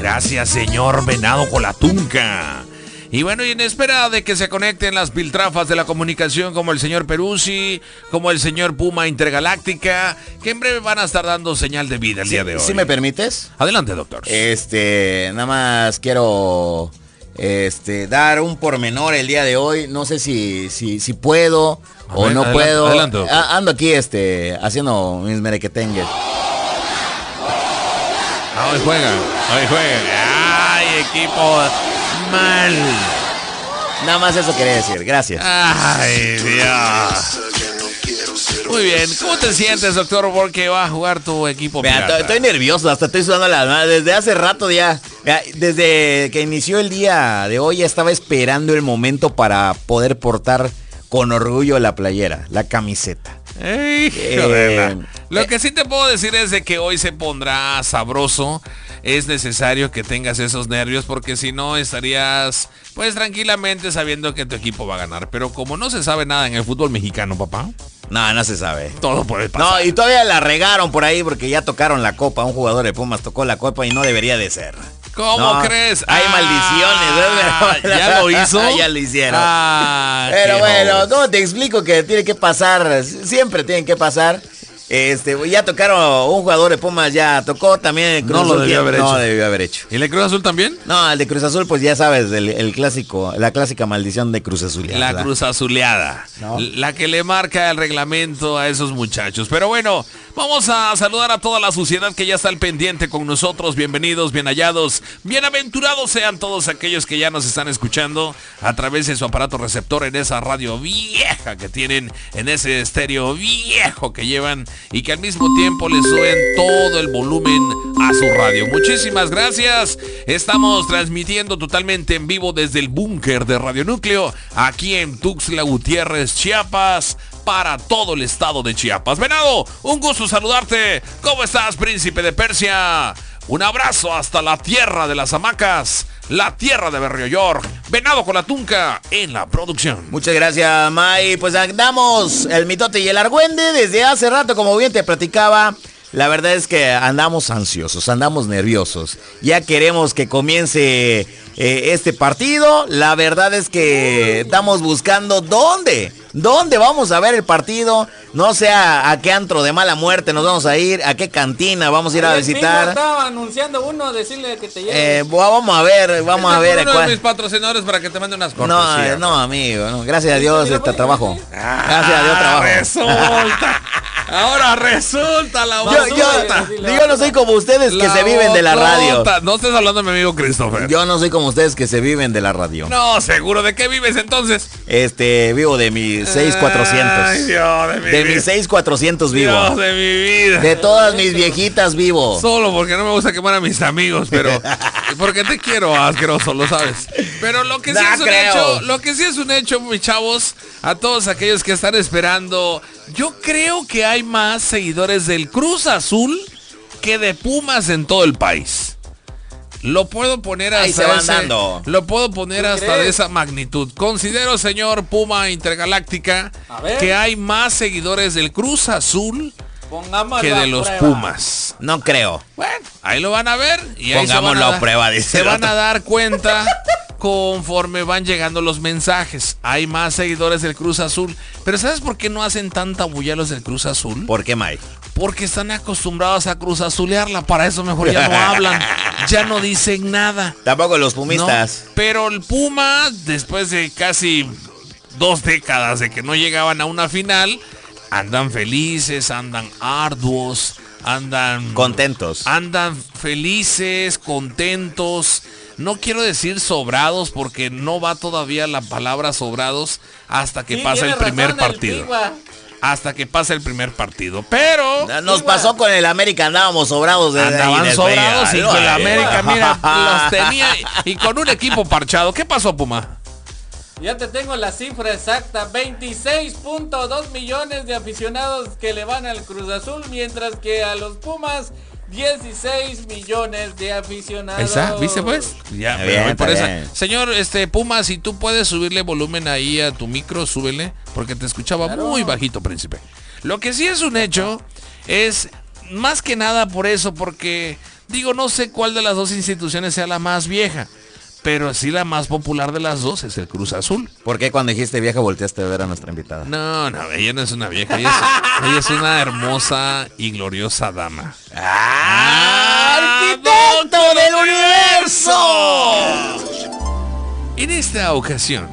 Gracias, señor Venado Colatunca. Y bueno, y en espera de que se conecten las piltrafas de la comunicación como el señor Peruzzi, como el señor Puma Intergaláctica, que en breve van a estar dando señal de vida el día de hoy. ¿Sí me permites? Adelante, doctor. Nada más quiero dar un pormenor el día de hoy. No sé si puedo o no puedo. Adelante, doctor. Ando aquí haciendo mis merequetengues. Hoy juegan. ¡Ay, equipo mal! Nada más eso quería decir, gracias. ¡Ay, Dios! Muy bien, ¿cómo te sientes, doctor? Porque va a jugar tu equipo pirata. Estoy nervioso, hasta estoy sudando las manos. Desde hace rato ya, desde que inició el día de hoy, ya estaba esperando el momento para poder portar con orgullo la playera, la camiseta. Lo que sí te puedo decir es de que hoy se pondrá sabroso. Es necesario que tengas esos nervios porque si no estarías pues tranquilamente sabiendo que tu equipo va a ganar. Pero como no se sabe nada en el fútbol mexicano, papá. No se sabe. Todo puede pasar. No, y todavía la regaron por ahí porque ya tocaron la copa. Un jugador de Pumas tocó la copa y no debería de ser. ¿Cómo crees? Hay maldiciones. ¿Ya lo hizo? Ya lo hicieron. Pero bueno, ¿cómo te explico que tiene que pasar? Siempre tienen que pasar. Ya tocaron, un jugador de Pumas ya tocó también el Cruz Azul. No debió haber hecho. ¿Y el Cruz Azul también? No, el de Cruz Azul, pues ya sabes, el clásico, la clásica maldición de Cruz Azuleada. La Cruz Azuleada, ¿no? La que le marca el reglamento a esos muchachos. Pero bueno, vamos a saludar a toda la sociedad que ya está al pendiente con nosotros. Bienvenidos, bien hallados, bienaventurados sean todos aquellos que ya nos están escuchando a través de su aparato receptor en esa radio vieja que tienen, en ese estéreo viejo que llevan y que al mismo tiempo le suben todo el volumen a su radio. Muchísimas gracias. Estamos transmitiendo totalmente en vivo desde el búnker de Radio Núcleo, aquí en Tuxtla Gutiérrez, Chiapas, para todo el estado de Chiapas. Venado, un gusto saludarte. ¿Cómo estás, príncipe de Persia? Un abrazo hasta la tierra de las hamacas, la tierra de Berrio York. Venado Colatunca en la producción. Muchas gracias, May. Pues andamos el mitote y el argüende desde hace rato, como bien te platicaba. La verdad es que andamos ansiosos, andamos nerviosos. Ya queremos que comience este partido. La verdad es que estamos buscando dónde vamos a ver el partido. No sé a qué antro de mala muerte nos vamos a ir, a qué cantina vamos a ir a visitar. Estaba anunciando uno, decirle que te lleve. Vamos a ver uno de mis patrocinadores para que te mande unas cortesías. No, amigo, no. Gracias a Dios trabajo. Gracias a Dios trabajo. Resulta. Ahora resulta la voz. Yo no soy como ustedes que se viven de la radio. No estés hablando de mi amigo Christopher. Yo no soy como ustedes que se viven de la radio. No, seguro. ¿De qué vives entonces? Vivo de mis 6400. Ay, Dios de mi vida. De mis 6400 vivo. Dios de mi vida. De todas mis viejitas vivo. Solo porque no me gusta quemar a mis amigos, pero porque te quiero, asqueroso, lo sabes. Pero lo que sí es un hecho, mis chavos, a todos aquellos que están esperando, yo creo que hay más seguidores del Cruz Azul que de Pumas en todo el país. Lo puedo poner hasta de esa magnitud. Considero, señor Puma Intergaláctica, que hay más seguidores del Cruz Azul que de los Pumas. No creo. Bueno, ahí lo van a ver y pongámoslo a prueba. Se van a dar cuenta conforme van llegando los mensajes. Hay más seguidores del Cruz Azul. Pero ¿sabes por qué no hacen tanta bulla los del Cruz Azul? ¿Por qué, Mike? Porque están acostumbrados a Cruz Azulearla. Para eso mejor ya no hablan. Ya no dicen nada. Tampoco los pumistas. No, pero el Puma, después de casi 2 décadas de que no llegaban a una final, andan felices, andan arduos, andan contentos. Andan felices, contentos. No quiero decir sobrados porque no va todavía la palabra sobrados hasta que pase el primer partido. Hasta que pase el primer partido. Pero nos pasó con el América, andábamos sobrados. Andaban sobrados y con el América, mira, los tenía y con un equipo parchado. ¿Qué pasó, Puma? Ya te tengo la cifra exacta, 26.2 millones de aficionados que le van al Cruz Azul, mientras que a los Pumas 16 millones de aficionados. ¿Esa? ¿Viste pues? Ya, bien, por esa. Señor, Puma, si tú puedes subirle volumen ahí a tu micro, súbele, porque te escuchaba muy bajito, príncipe. Lo que sí es un hecho es más que nada por eso, porque Digo, no sé cuál de las dos instituciones sea la más vieja, pero sí la más popular de las dos es el Cruz Azul. ¿Por qué cuando dijiste vieja volteaste a ver a nuestra invitada? No, ella no es una vieja, ella es una hermosa y gloriosa dama. ¡Arquitecto del universo! En esta ocasión,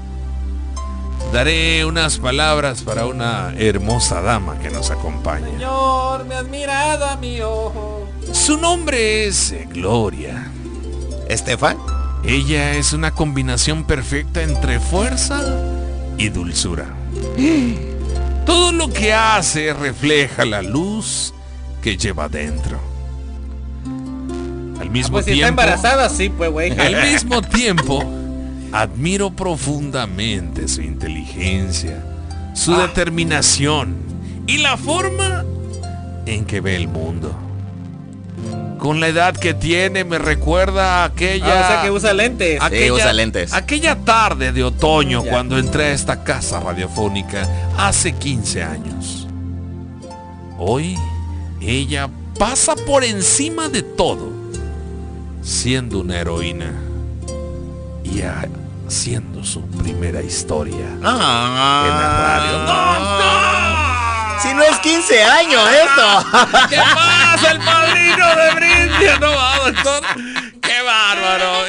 daré unas palabras para una hermosa dama que nos acompaña. Señor, me has mirado a mi ojo. Su nombre es Gloria. ¿Estefan? Ella es una combinación perfecta entre fuerza y dulzura. Todo lo que hace refleja la luz que lleva dentro. Al mismo Pues si tiempo, está embarazada, sí, pues, güey. al mismo tiempo, admiro profundamente su inteligencia, su determinación y la forma en que ve el mundo. Con la edad que tiene me recuerda a aquella... o sea que usa lentes. Sí, usa lentes. Aquella tarde de otoño Ya. cuando entré a esta casa radiofónica hace 15 años. Hoy ella pasa por encima de todo, siendo una heroína y haciendo su primera historia en la radio. ¡No! Si no es 15 años esto. ¿Qué pasa, el padrino de Brindia? No va, doctor. ¡Qué bárbaro!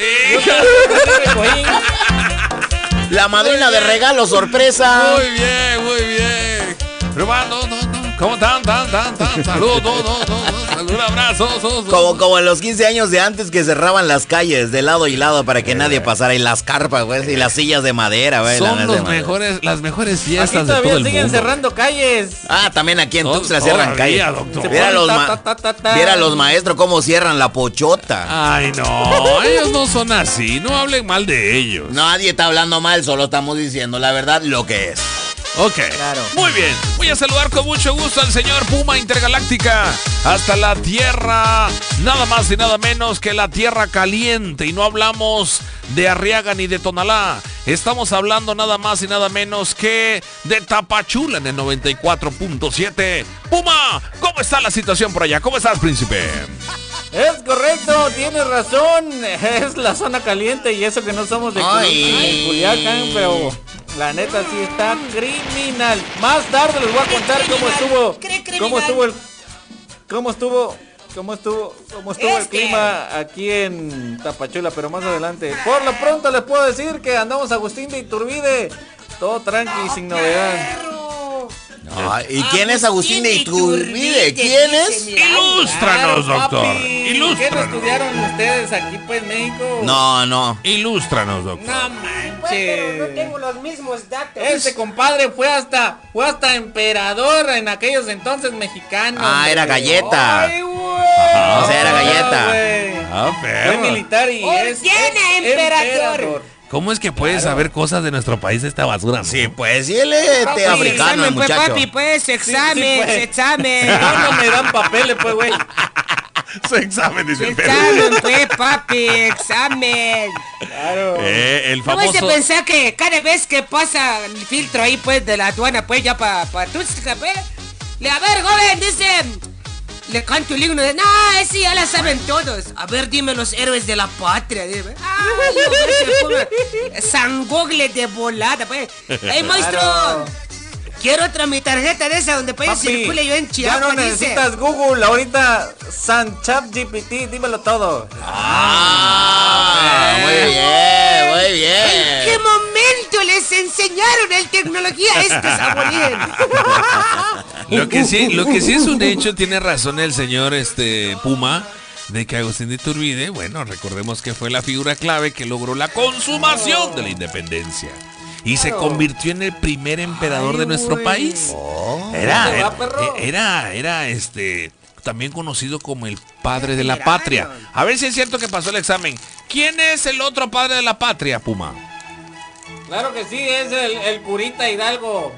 La madrina de regalo sorpresa. Muy bien, muy bien. Pero va, no. ¿Cómo tan? Saludos, un abrazo. Como en los 15 años de antes que cerraban las calles de lado y lado para que nadie pasara. Y las carpas, güey, y las sillas de madera, güey. Son las mejores Aquí fiestas de todo todavía el siguen mundo. cerrando calles. También aquí en Tod- Tuxtla cierran todavía, calles. doctor. Se Viera ponen viera los maestros cómo cierran la pochota. Ay, no, ellos no son así. No hablen mal de ellos. Nadie está hablando mal, solo estamos diciendo la verdad, lo que es. Ok, Claro. muy bien. Voy a saludar con mucho gusto al señor Puma Intergaláctica hasta la tierra, nada más y nada menos que la tierra caliente. Y no hablamos de Arriaga ni de Tonalá. Estamos hablando nada más y nada menos que de Tapachula en el 94.7. Puma, ¿cómo está la situación por allá? ¿Cómo estás, príncipe? Es correcto, tienes razón. Es la zona caliente y eso que no somos de Culiacán, pero la neta sí está criminal. Más tarde les voy a contar cómo estuvo el clima aquí en Tapachula, pero más adelante. Por lo pronto les puedo decir que andamos Agustín de Iturbide, todo tranqui, sin novedad. ¿Y quién es Agustín de Iturbide? ¿Quién es? Ilústranos, doctor. Papi. ¿Qué no Ilústranos. estudiaron ustedes aquí pues en México? No. Ilústranos, doctor. No Pero manches. no tengo los mismos datos. Ese compadre fue hasta emperador en aquellos entonces mexicanos. Era hombre. galleta. Ay, güey. O sea, era galleta. Güey. Fue perro. militar y es Ordena, emperador. ¿Cómo es que puedes saber cosas de nuestro país de esta basura? ¿no? Sí, pues, y él es Papi, africano, el Examen, pues, muchacho. papi, pues, examen, pues. examen. No me dan papeles, pues, güey. Su examen, dice el perro. Examen, pues, papi, examen. Claro. El ¿Cómo es de famoso... pensar que cada vez que pasa el filtro ahí, pues, de la aduana, pues, ya para Tuxtla, pues, a ver, joven, dice, le canto el himno de, no, ese ya la saben todos. A ver, dime los héroes de la patria, dime. Ay, hombre, se ponga San Google de volada, pues. Ey, maestro, Claro. quiero otra mi tarjeta de esa donde pues Papi, circule yo en ya Chiapas, no dice. necesitas Google, ahorita San ChatGPT, dímelo todo. Muy bien. ¿En qué momento les enseñaron el tecnología a estos aborígenes? Lo que sí es un hecho, tiene razón el señor Puma, de que Agustín de Iturbide, bueno, recordemos que fue la figura clave que logró la consumación de la independencia. Y se convirtió en el primer emperador de nuestro país. Era también conocido como el padre de la patria. A ver si es cierto que pasó el examen. ¿Quién es el otro padre de la patria, Puma? Claro que sí, es el curita Hidalgo.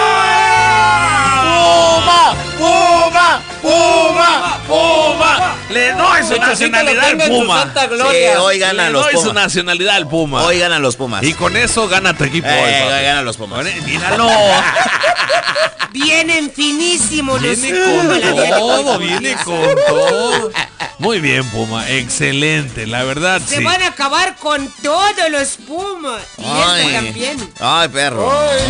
¡Puma! Le doy su nacionalidad al Puma. Sí, hoy ganan los Le doy su Pumas. nacionalidad al Puma. Hoy ganan los Pumas. Y con eso gana tu equipo hoy, papi. Ganan los Pumas. Míralo. Vienen finísimos los Viene con Pumas. todo, viene con todo. Muy bien, Puma. Excelente, la verdad, Se sí. van a acabar con todos los Pumas. Y este también. Ay, perro.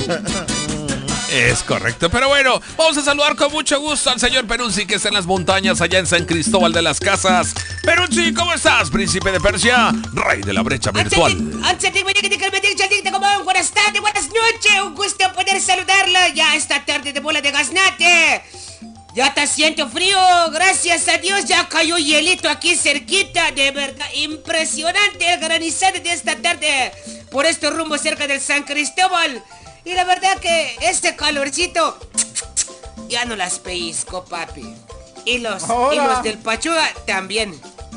Es correcto, pero bueno, vamos a saludar con mucho gusto al señor Peruzzi, que está en las montañas allá en San Cristóbal de las Casas. Peruzzi, ¿cómo estás? Príncipe de Persia, rey de la brecha virtual. Buenas tardes, buenas noches. Un gusto poder saludarlo ya esta tarde de bola de gaznate. Ya te siento frío, gracias a Dios ya cayó hielito aquí cerquita, de verdad, impresionante el granizado de esta tarde por estos rumbos cerca del San Cristóbal. Y la verdad que este calorcito ya no las pellizco, papi. Y los del Pachuca también.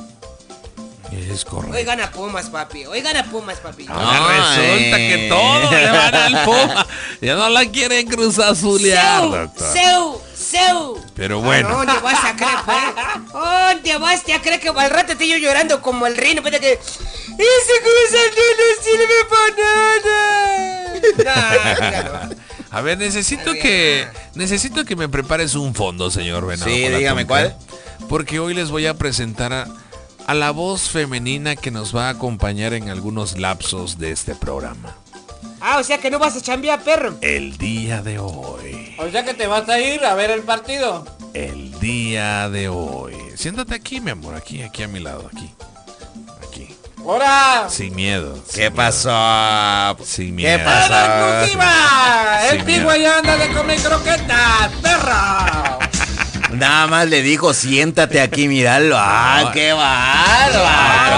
Es correcto. Hoy gana Pumas, papi. Hoy gana Pumas, papi. Resulta que todo le van al Puma. Ya no la quieren cruzazulear, doctor. Seu. Pero bueno. ¿Dónde vas a creer, ¿Dónde vas a creer que al rato estoy yo llorando como el reino? Pero que ese cruzado no sirve para nada. A ver, necesito que me prepares un fondo, señor Venado. Sí, dígame cuál. Porque hoy les voy a presentar a la voz femenina que nos va a acompañar en algunos lapsos de este programa. O sea que no vas a chambear, perro. El día de hoy. O sea que te vas a ir a ver el partido. El día de hoy. Siéntate aquí, mi amor, aquí a mi lado, aquí. ¡Hora! Sin miedo. ¿Qué pasó? Sin miedo. ¿Qué pasó? ¡La exclusiva! Sí, ¡El Pigo allá anda de comer croquetas, perra! Nada más le dijo, siéntate aquí, míralo. ¡Ah, qué bárbaro!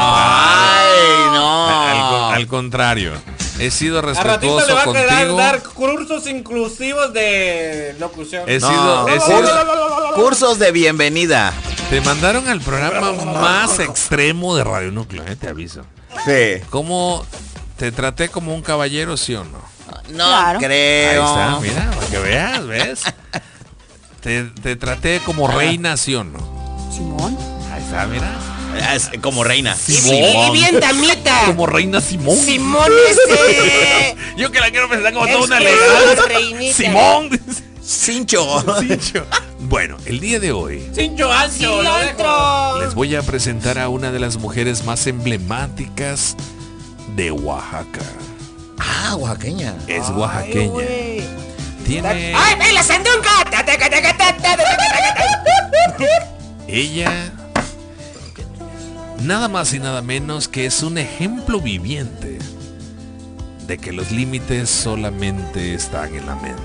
¡Ay, no! Al contrario. He sido A ratito le respetuoso va a quedar contigo. dar cursos inclusivos de locución. He sido Cursos de bienvenida. Te mandaron al programa más extremo de Radio Núcleo, te aviso. Sí. ¿Cómo te traté como un caballero, sí o no? No Claro. creo. Ahí está, mira, para que veas, ¿ves? Te traté como reina, sí o no. Simón. Ahí está, mira. Es como reina. Y bien damita. Como reina Simón. Simón Yo que la quiero presentar como toda Es una que elegante. reinita. Simón. Cincho. Cincho. Bueno, el día de hoy Cincho ancho, lo dejo. les voy a presentar a una de las mujeres más emblemáticas de Oaxaca. Ah, oaxaqueña. Es oaxaqueña. Tiene ¡Ay, la sandunga! ella nada más y nada menos que es un ejemplo viviente de que los límites solamente están en la mente.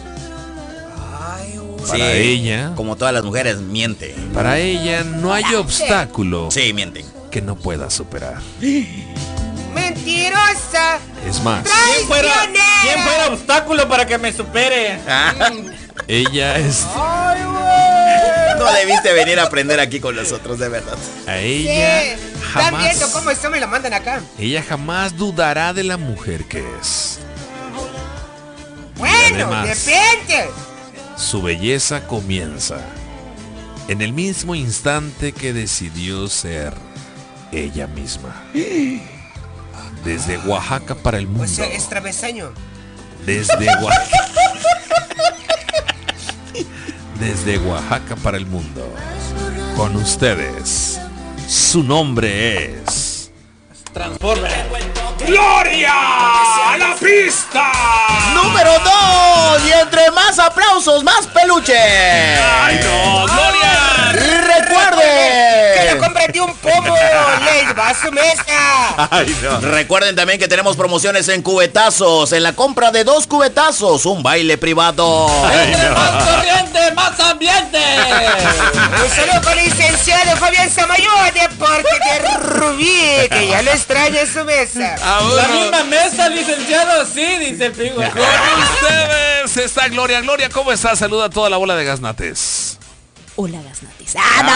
Para ella, Como todas las mujeres, miente. para ella no hay obstáculo Sí, mienten. que no pueda superar. ¡Mentirosa! Es más, ¿Quién fuera obstáculo para que me supere? ella es No debiste venir a aprender aquí con nosotros, de verdad. a ella Están viendo cómo jamás, esto me lo mandan acá. ella jamás dudará de la mujer que es. Bueno, además, depende. Su belleza comienza en el mismo instante que decidió ser ella misma. Desde Oaxaca para el O mundo. sea, es travesaño. Desde Oaxaca. Desde Oaxaca para el mundo. Con ustedes. Su nombre es Transformer. ¡Gloria a la pista! Número 2. Y entre más aplausos, más peluche. ¡Ay no! ¡Gloria! Y Que le recuerden. compré un pomo, les va a su mesa. ¡Ay no! Recuerden también que tenemos promociones en cubetazos. En la compra de 2 cubetazos, un baile privado. ¡Entre más corriente, más ambiente! Un saludo para el licenciado Fabián Samayoa de Parque de Rubí, que ya lo extraña en su mesa. La misma mesa, licenciado, sí, dice el Pigo. Con ustedes está Gloria. Gloria, ¿cómo estás? Saluda a toda la bola de gaznates. Hola, Gaznatis.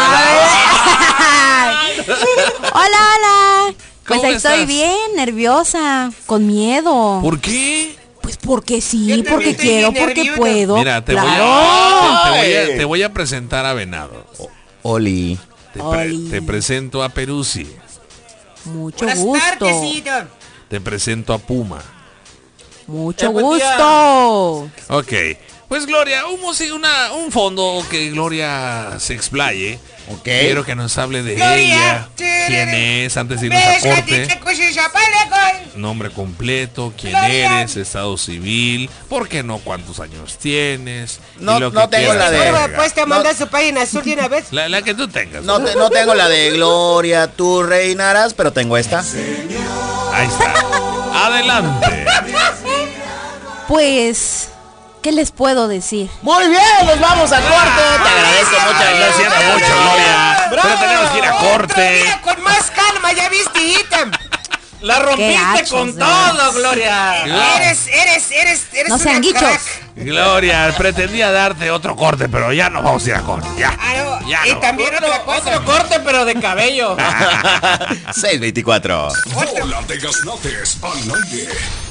Hola. Pues ¿Cómo ahí estoy estás? bien, nerviosa, con miedo. ¿Por qué? Pues porque sí, Yo también porque estoy quiero, bien porque nerviosa. puedo. Mira, te claro. voy a presentar a Venado. Oli. Te presento a Peruzzi. Mucho Buenas gusto. tardecito. Te presento a Puma. Mucho Buen día. gusto. Ok. Pues Gloria, un fondo que Gloria se explaye. Ok. Quiero que nos hable de Gloria. ella. ¿Quién es? Antes de irnos a ¿Ves, corte. gatita, cuchilla, pale, Nombre completo, quién Gloria. eres, estado civil, ¿por qué no? ¿Cuántos años tienes? Y No- lo que no tengo quieras la de- agregar. Porfa, pues te manda su página azul de una vez. La que tú tengas. No tengo la de Gloria, tú reinarás, pero tengo esta. Ahí está. Adelante. Pues, ¿qué les puedo decir? Muy bien, nos vamos al corte. Te agradezco mucho. Lo siento mucho, Gloria. Bravo. Pero tenemos que ir a Otro corte. día, con más calma, ya viste, hijita. La rompiste gachos, con de todo, veras. Gloria. Eres No una sean guichos. crack. Gloria, pretendía darte otro corte, pero ya no vamos a ir a corte. Ya. Ah, no. Ya Y no. también otra cosa. Otro corte, pero de cabello. 6:24. Hola de Gaznates al aire.